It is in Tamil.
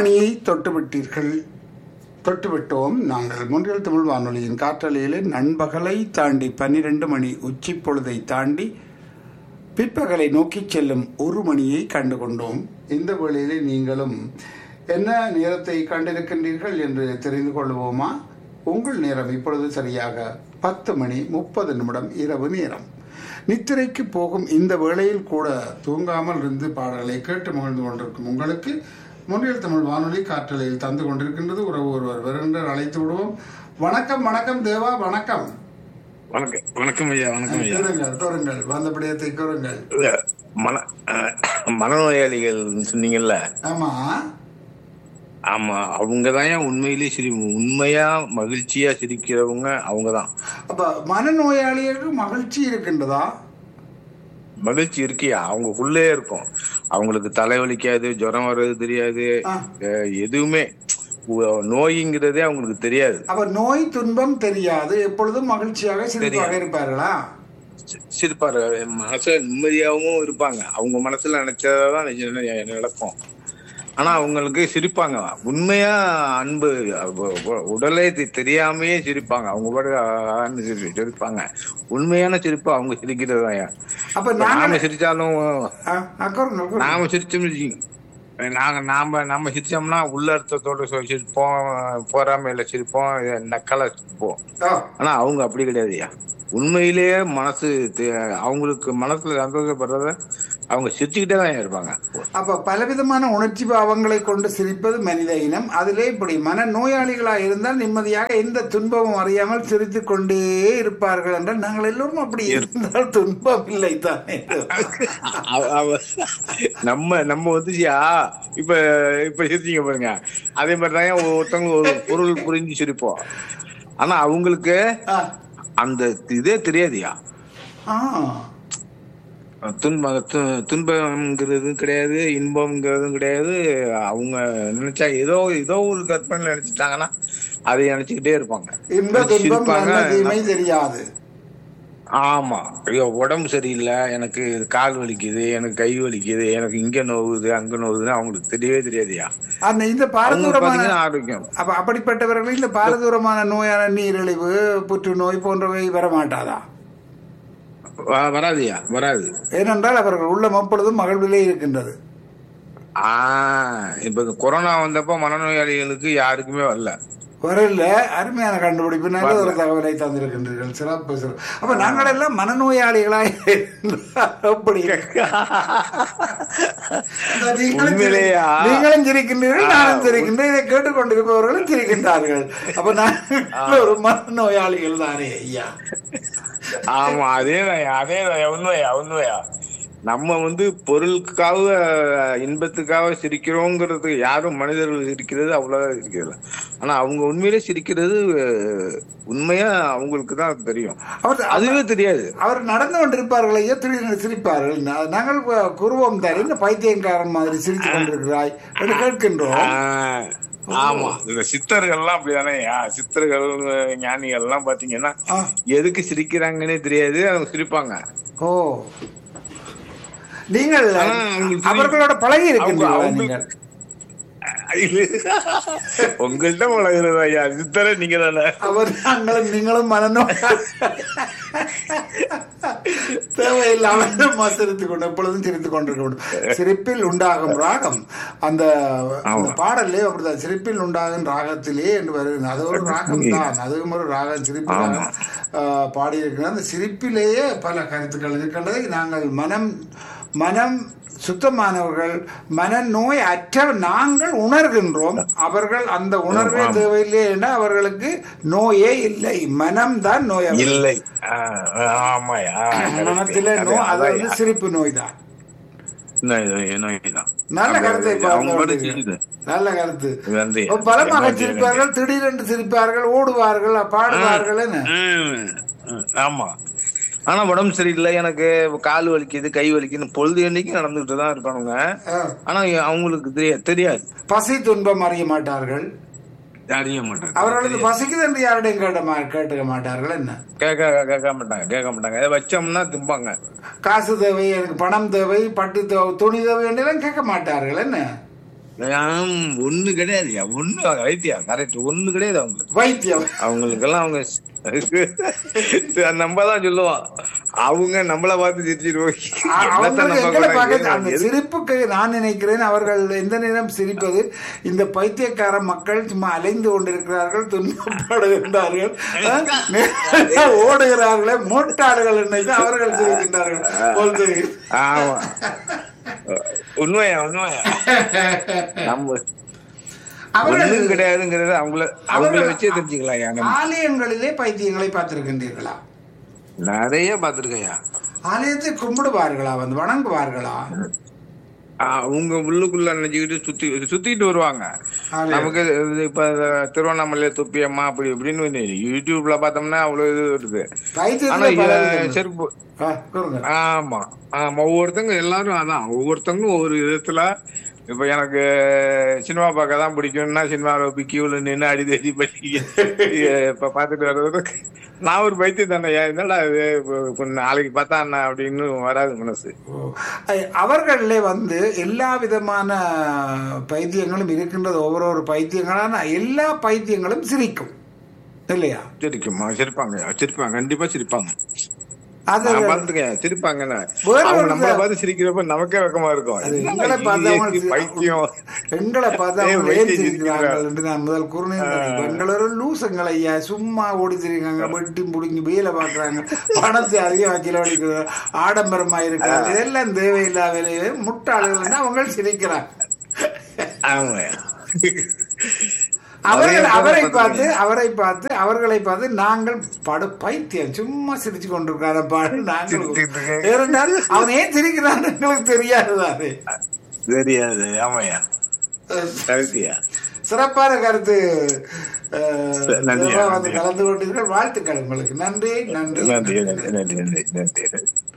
மணியை தொட்டுவிட்டீர்கள். தொட்டுவிட்டோம். நாங்கள் முன்றில் தமிழ் வானொலியின் காற்றலையிலே நண்பகலை தாண்டி 12 மணி உச்சி பொழுதை தாண்டி பிற்பகலை நோக்கி செல்லும் 1 மணியை கண்டு கொண்டோம். இந்த வேளையிலே நீங்களும் என்ன நேரத்தை கண்டிருக்கின்றீர்கள் என்று தெரிந்து கொள்வோமா? உங்கள் நேரம் இப்பொழுது சரியாக 10 மணி 30 நிமிடம் இரவு நேரம். நித்திரைக்கு போகும் இந்த வேளையில் கூட தூங்காமல் இருந்து பாடல்களை கேட்டு மகிழ்ந்து கொண்டிருக்கும் உங்களுக்கு முன்னில் தமிழ் வானொலி காற்றலையில் தந்து கொண்டிருக்கின்றது. உறவு ஒருவர் வருகின்ற அழைத்து விடுவோம். வணக்கம் வணக்கம் தேவா, வணக்கம். வணக்கம் ஐயா. வணக்கம் ஐயா. கூறுங்கள் வந்த பிடியத்தை கூறுங்கள். மனநோயாளிகள் சொன்னீங்கல்ல? ஆமா ஆமா, அவங்கதான் உண்மையிலேயே உண்மையா மகிழ்ச்சியா சிரிக்கிறவங்க அவங்கதான். அப்ப மனநோயாளிகளுக்கு மகிழ்ச்சி இருக்கின்றதா? மகிழ்ச்சி இருக்கியா, அவங்களுக்குள்ளே இருக்கும். அவங்களுக்கு தலைவலிக்காது, ஜுரம் வர்றது தெரியாது, எதுவுமே நோய்ங்கிறதே அவங்களுக்கு தெரியாது. அப்ப நோய் துன்பம் தெரியாது, எப்பொழுதும் மகிழ்ச்சியாக சிரிப்பாக இருப்பார்களா? சிரிப்பாரு, மனசுல நிம்மதியாகவும் இருப்பாங்க. அவங்க மனசுல நினைச்சதான் நடக்கும். ஆனா அவங்களுக்கு சிரிப்பாங்க. உண்மையா அன்பு உடலே தெரியாமையே சிரிப்பாங்க. அவங்க பாட்டு சிரிப்பாங்க. உண்மையான சிரிப்பு அவங்க சிரிக்கிறதா. அப்ப நாம சிரிச்சாலும் நாம சிரிச்சோம் நாம சிரிச்சோம்னா உள்ள அர்த்தத்தோட சிரிப்போம், போறாமையில சிரிப்போம், நக்கலா சிரிப்போம். ஆனா அவங்க அப்படி கிடையாதுயா. உண்மையிலேயே மனசு அவங்களுக்கு மனசுல சந்தோஷப்படுறத அவங்க சிரிச்சுக்கிட்டே தான் இருப்பாங்க. அப்ப பலவிதமான உணர்ச்சி பாவங்களை கொண்டு சிரிப்பது மனித இனம். அதிலே இப்படி மன நோயாளிகளாக இருந்தால் நிம்மதியாக எந்த துன்பமும் அறியாமல் சிரித்து கொண்டே இருப்பார்கள் என்றால் நாங்கள் எல்லோரும் அப்படி இருந்தால் துன்பம் இல்லை தானே. நம்ம வந்துச்சியா இப்ப சிரிச்சிங்க பாருங்க. அதே மாதிரிதான் ஒருத்தவங்க ஒரு பொருள் புரிஞ்சு சிரிப்போம். ஆனா அவங்களுக்கு அந்த இதே தெரியாதுயா. துன்பம்ங்கிறதும் கிடையாது, இன்பம்ங்கிறதும் கிடையாது. அவங்க நினைச்சா ஏதோ ஒரு கற்பனை நினைச்சிட்டாங்கன்னா அதை நினைச்சுக்கிட்டே இருப்பாங்க. தெரியாது. ஆமா, ஐயோ உடம்பு சரியில்லை, எனக்கு கால் வலிக்குது, எனக்கு கை வலிக்குது, எனக்கு இங்க நோவுது அங்க நோவுதுன்னு அவங்களுக்கு தெரியவே தெரியாதுயா. இந்த பாரதூரமான ஆரோக்கியம். அப்ப அப்படிப்பட்டவர்கள் இந்த பாரதூரமான நோயான நீரிழிவு, புற்றுநோய் போன்றவை வரமாட்டாதா? வராதியா, வராது. ஏனென்றால் அவர்கள் உள்ளம் எப்பொழுதும் மகிழ்விலே இருக்கின்றது. இப்ப கொரோனா வந்தப்போ மனநோயாளிகளுக்கு யாருக்குமே வரல. அருமையான கண்டுபிடிப்பு, நல்ல ஒரு தகவலை தந்திருக்கின்றீர்கள். சிறப்பு சிறப்பு. அப்ப நாங்கள் எல்லாம் மனநோயாளிகளாய் அப்படி நீங்களும் சிரிக்கின்றீர்கள், நானும் சிரிக்கின்றேன், இதை கேட்டுக்கொண்டிருப்பவர்களும் சிரிக்கின்றார்கள். அப்ப நாங்கள் ஒரு மனநோயாளிகள் தானே ஐயா? ஆமா, அதேதான் உண்மையா. நம்ம பொருளுக்காக இன்பத்துக்காக சிரிக்கிறோங்கிறது யாரும் மனிதர்கள் சிரிக்கிறது அவ்வளவுதான் சிரிக்கிறது. ஆனா அவங்க உண்மையிலே சிரிக்கிறது உண்மையா அவங்களுக்கு தான் தெரியும், அதுவே தெரியாது. அவர் நடந்து கொண்டிருப்பார்கள் ஐயா, திடீர்னு சிரிப்பார்கள். நாங்கள் குருவம் தானே, இந்த பைத்தியக்காரன் மாதிரி சிரித்து கொண்டிருக்கிறாய் என்று கேட்கின்றோம். ஆமா, இந்த சித்தர்கள் எல்லாம் அப்படிதானே. சித்தர்கள் ஞானிகள் எல்லாம் பாத்தீங்கன்னா எதுக்கு சிரிக்கிறாங்கன்னே தெரியாது, அவங்க சிரிப்பாங்க. ஓ, நீங்கள் அவர்களோட பழகி இருக்கின்றீர்கள். உங்கள்கிட்ட பழகிறது ஐயா சித்தர நீங்க தானே. அவர் நீங்களும் தேவையில்லாம சிரித்துக் கொண்டு எப்பொழுதும் சிரித்துக் கொண்டிருக்க. சிரிப்பில் உண்டாகும் ராகம், அந்த பாடலே அப்படிதான். சிரிப்பில் உண்டாகும் ராகத்திலே என்று வருகிறது. அது ஒரு ராகம் தான், அதுவும் ஒரு ராகம். சிரிப்பு பாடியிருக்கிறது. அந்த சிரிப்பிலேயே பல கருத்துக்கள் இருக்கின்றது. நாங்கள் மனம் சுத்தமானவர்கள், மனநோய் அற்ற நாங்கள் உணர்கின்றோம். அவர்கள் அந்த உணர்வே தேவையில்லை என்ற அவர்களுக்கு நோயே இல்லை, மனம்தான் நோய் இல்லை. மனத்திலே நோய், அதாவது சிரிப்பு நோய் தான். நல்ல கருத்தை, நல்ல கருத்து. பலமாக சிரிப்பார்கள், திடீரென்று சிரிப்பார்கள், ஓடுவார்கள், பாடுவார்கள். ஆமா, ஆனா உடம்பு சரியில்லை, எனக்கு கால் வலிக்குது, கை வலிக்குது, பொழுது எண்ணிக்கை நடந்துகிட்டு தான் இருக்கானுங்க. ஆனா அவங்களுக்கு தெரியாது. பசி துன்பம் அறிய மாட்டார்கள். அவர்களுக்கு பசிக்குது என்று யாருடையும் கேட்க மாட்டார்கள். என்ன கேட்க மாட்டாங்க. இதை வச்சோம்னா திம்பாங்க. காசு தேவை, எனக்கு பணம் தேவை, பட்டு தேவை, துணி தேவை என்றெல்லாம் கேட்க மாட்டார்கள். என்ன ஒண்ணு கிடையாதுயா, ஒண்ணு வைத்தியா கரெக்ட், ஒண்ணு கிடையாது அவங்களுக்கு. வைத்தியம் அவங்களுக்கெல்லாம் அவங்க நம்மதான் சொல்லுவோம், அவங்க நம்மள பார்த்து அந்த சிரிச்சிருவோம். சிரிப்புக்கு நான் நினைக்கிறேன் அவர்கள் எந்த நேரம் சிரிப்பது, இந்த பைத்தியக்கார மக்கள் சும்மா அலைந்து கொண்டிருக்கிறார்கள், துன்பப்படுகின்றார்கள், ஓடுகிறார்களே மோட்டார்கள் என்னைக்கு அவர்கள் சிரிக்கின்றார்கள். ஆமா, உண்மையா உண்மையா. நம்ம அவர்களும் கிடையாதுங்கிறது அவங்கள வச்சே தெரிஞ்சுக்கலாம். ஆலயங்களிலே பைத்தியங்களை பார்த்திருக்கின்றீர்களா? நிறைய பார்த்திருக்கையா. ஆலயத்தை கும்பிடுவார்களா, வந்து வணங்குவார்களா? அவங்க உள்ளுக்குள்ள நினைச்சுக்கிட்டு சுத்திட்டு வருவாங்க. நமக்கு இப்ப திருவண்ணாமலை தொப்பியம்மா அப்படி இப்படின்னு யூடியூப்ல பார்த்தோம்னா அவ்வளவு இது வருது. ஆனா செருப்பு ஆமா ஆமா, ஒவ்வொருத்தங்க எல்லாரும் அதான், ஒவ்வொருத்தவங்க ஒவ்வொரு விதத்துல. இப்ப எனக்கு சினிமா பார்க்க தான் பிடிக்கும்னா சினிமாவில் போய் கியூல நின்று அடி தேடி படி இப்ப பாத்துட்டு வர்றது நான் ஒரு பைத்தியம் தானே, என்னடா கொஞ்சம் நாளைக்கு பார்த்தா என்ன அப்படின்னு வராது மனசு. அவர்களே வந்து எல்லா விதமான பைத்தியங்களும் இருக்கின்றது, ஒவ்வொரு பைத்தியங்களான எல்லா பைத்தியங்களும் சிரிக்கும் இல்லையா? சிரிக்குமா? சிரிப்பாங்க, சிரிப்பாங்க, கண்டிப்பா சிரிப்பாங்க. சிரிப்பாங்க. நம்மள பார்த்து சிரிக்கிறப்ப நமக்கே வெக்கமா இருக்கும். எங்களை பார்த்து நான் முதல் கூறினேன், பெங்களூரு லூசுங்களை ஐயா சும்மா ஓடி திரிக்காங்க, வெட்டி முடிஞ்சு வேலை பாக்குறாங்க, பணத்தை அதிகமா செலவழிக்கிறாங்க, ஆடம்பரமா இருக்கிறாங்க, இதெல்லாம் தேவையில்லா வேலையை முட்டாளுகள் அவங்க சிரிக்கிறாங்க. அவர்களை பார்த்து நாங்கள் படு பைத்தியம் சும்மா சிரிச்சு கொண்டிருக்கான பாடு நாங்கள் அவன் ஏன் சிரிக்கிறான்னு எங்களுக்கு தெரியாது. தெரியாது. ஆமாயா, சிறப்பான கருத்து கலந்து கொண்டீர்கள். வாழ்த்துக்கள் உங்களுக்கு. நன்றி நன்றி நன்றி.